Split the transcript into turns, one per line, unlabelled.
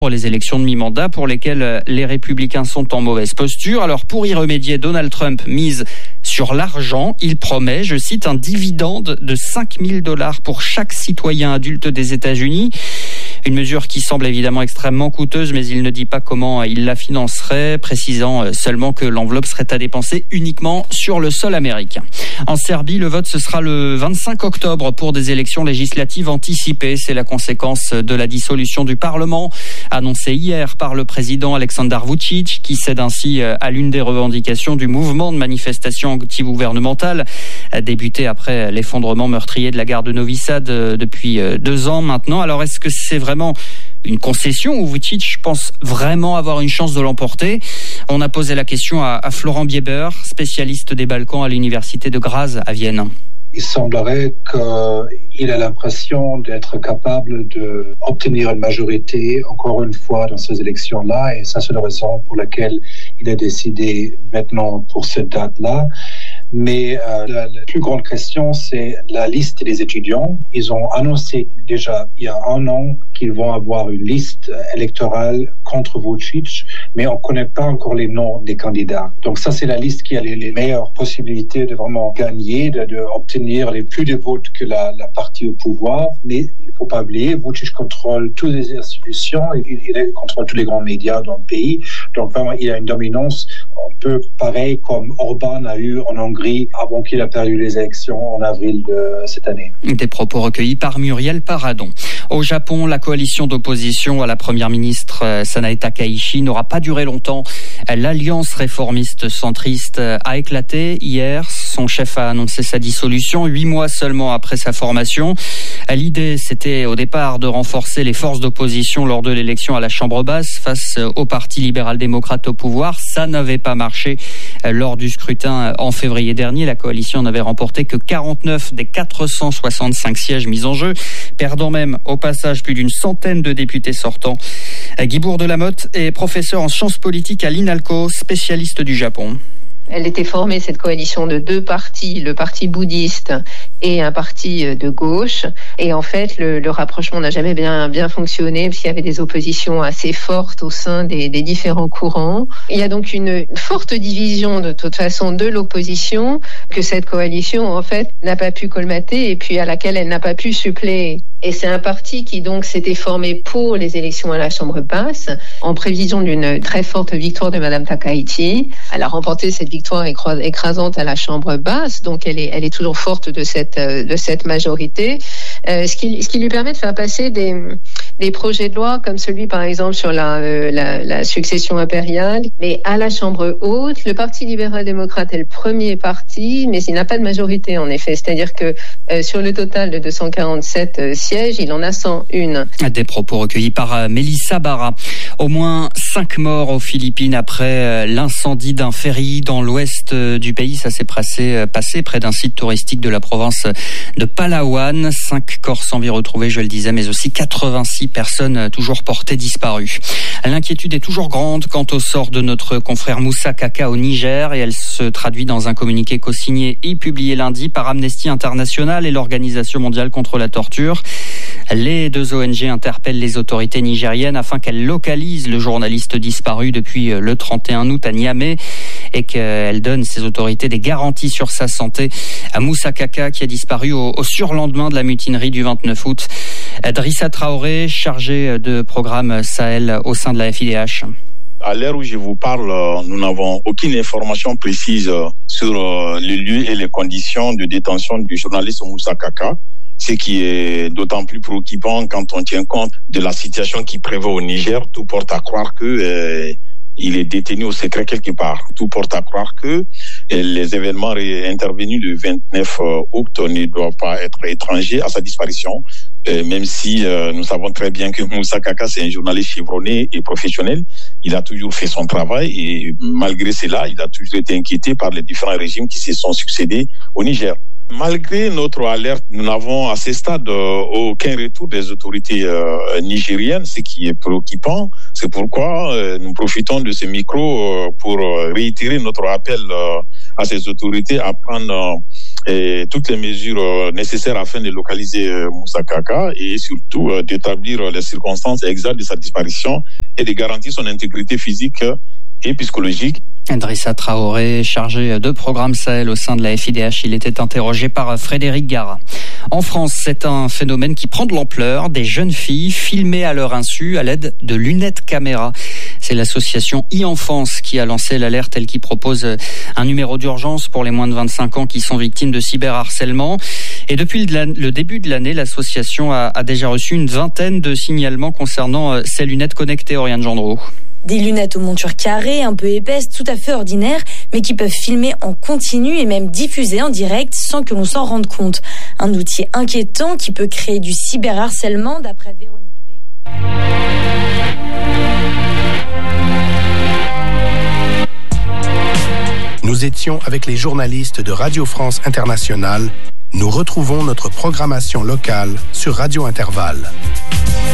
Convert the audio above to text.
pour les élections de mi-mandat pour lesquelles les républicains sont en mauvaise posture. Alors pour y remédier, Donald Trump mise sur l'argent. Il promet, je cite, un dividende de $5 000 pour chaque citoyen adulte des États-Unis. Une mesure qui semble évidemment extrêmement coûteuse, mais il ne dit pas comment il la financerait, précisant seulement que l'enveloppe serait à dépenser uniquement sur le sol américain. En Serbie, le vote, ce sera le 25 octobre pour des élections législatives anticipées. C'est la conséquence de la dissolution du Parlement, annoncée hier par le président Aleksandar Vučić, qui cède ainsi à l'une des revendications du mouvement de manifestation anti-gouvernementale, débuté après l'effondrement meurtrier de la gare de Novi Sad depuis 2 ans maintenant. Alors est-ce que c'est vraiment une concession où Vučić pense vraiment avoir une chance de l'emporter? On a posé la question à Florent Bieber, spécialiste des Balkans à l'université de Graz à Vienne.
Il semblerait qu'il a l'impression d'être capable d'obtenir une majorité, encore une fois, dans ces élections-là. Et ça, c'est la raison pour laquelle il a décidé maintenant pour cette date-là. Mais la plus grande question, c'est la liste des étudiants. Ils ont annoncé déjà il y a 1 an qu'ils vont avoir une liste électorale contre Vučić, mais on ne connaît pas encore les noms des candidats. Donc ça, c'est la liste qui a les meilleures possibilités de vraiment gagner, d'obtenir les plus de votes que la partie au pouvoir. Mais il ne faut pas oublier, Vučić contrôle toutes les institutions, il contrôle tous les grands médias dans le pays. Donc vraiment, il a une dominance un peu pareil comme Orban a eu en Hongrie avant qu'il a perdu les élections en avril de cette année.
Des propos recueillis par Muriel Paradon. Au Japon, la coalition d'opposition à la première ministre Sanae Takaichi n'aura pas duré longtemps. L'alliance réformiste centriste a éclaté hier. Son chef a annoncé sa dissolution 8 mois seulement après sa formation. L'idée, c'était au départ de renforcer les forces d'opposition lors de l'élection à la Chambre basse face au Parti libéral-démocrate au pouvoir. Ça n'avait pas marché lors du scrutin en février dernier. La coalition n'avait remporté que 49 des 465 sièges mis en jeu, perdant même au passage plus d'une centaine de députés sortants. Guy Bourdelamotte est professeur en sciences politiques à l'INALCO, spécialiste du Japon.
Elle était formée, cette coalition, de 2 partis, le parti bouddhiste et un parti de gauche. Et en fait, le rapprochement n'a jamais bien fonctionné parce qu'il y avait des oppositions assez fortes au sein des différents courants. Il y a donc une forte division de toute façon de l'opposition que cette coalition, en fait, n'a pas pu colmater et puis à laquelle elle n'a pas pu suppléer. Et c'est un parti qui donc s'était formé pour les élections à la Chambre basse en prévision d'une très forte victoire de Madame Takaichi. Elle a remporté cette victoire écrasante à la Chambre basse, donc elle est toujours forte de cette majorité. Ce qui lui permet de faire passer des projets de loi comme celui par exemple sur la succession impériale, mais à la Chambre haute, le Parti libéral-démocrate est le premier parti, mais il n'a pas de majorité en effet, c'est-à-dire que sur le total de 247 sièges, il en a 101.
Des propos recueillis par Mélissa Barra. Au moins 5 morts aux Philippines après l'incendie d'un ferry dans l'ouest du pays. Ça s'est passé près d'un site touristique de la province de Palawan. 5 corps sans vie retrouvés, je le disais, mais aussi 86 personnes toujours portées disparues. L'inquiétude est toujours grande quant au sort de notre confrère Moussa Kaka au Niger et elle se traduit dans un communiqué co-signé et publié lundi par Amnesty International et l'Organisation mondiale contre la torture. Les 2 ONG interpellent les autorités nigériennes afin qu'elles localisent le journaliste disparu depuis le 31 août à Niamey et qu'elles donnent, ces autorités, des garanties sur sa santé. Moussa Kaka qui a disparu au surlendemain de la mutinerie du 29 août. Drissa Traoré, chargé de programme Sahel au sein de la FIDH.
À l'heure où je vous parle, nous n'avons aucune information précise sur le lieu et les conditions de détention du journaliste Moussa Kaka, ce qui est d'autant plus préoccupant quand on tient compte de la situation qui prévaut au Niger. Tout porte à croire que il est détenu au secret quelque part. Tout porte à croire que les événements intervenus le 29 août ne doivent pas être étrangers à sa disparition, même si nous savons très bien que Moussa Kaka, c'est un journaliste chevronné et professionnel. Il a toujours fait son travail et malgré cela, il a toujours été inquiété par les différents régimes qui se sont succédés au Niger. Malgré notre alerte, nous n'avons à ce stade aucun retour des autorités nigériennes, ce qui est préoccupant. C'est pourquoi nous profitons de ce micro pour réitérer notre appel à ces autorités à prendre toutes les mesures nécessaires afin de localiser Moussa Kaka et surtout d'établir les circonstances exactes de sa disparition et de garantir son intégrité physique et psychologique.
Idrissa Traoré, chargé de programme Sahel au sein de la FIDH, il était interrogé par Frédéric Gara. En France, c'est un phénomène qui prend de l'ampleur, des jeunes filles filmées à leur insu à l'aide de lunettes caméra. C'est l'association e-enfance qui a lancé l'alerte, elle qui propose un numéro d'urgence pour les moins de 25 ans qui sont victimes de cyberharcèlement. Et depuis le début de l'année, l'association a déjà reçu une vingtaine de signalements concernant ces lunettes connectées, Oriane Gendreau.
Des lunettes aux montures carrées, un peu épaisses, tout à fait ordinaires, mais qui peuvent filmer en continu et même diffuser en direct sans que l'on s'en rende compte. Un outil inquiétant qui peut créer du cyberharcèlement, d'après Véronique B.
Nous étions avec les journalistes de Radio France Internationale. Nous retrouvons notre programmation locale sur Radio Intervalle.